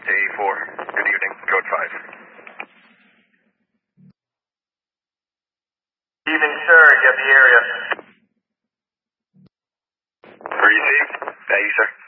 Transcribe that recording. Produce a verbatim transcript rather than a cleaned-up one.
to A four. Good evening, code five. Evening, sir. Get the area. Are you safe? Yeah, you, sir.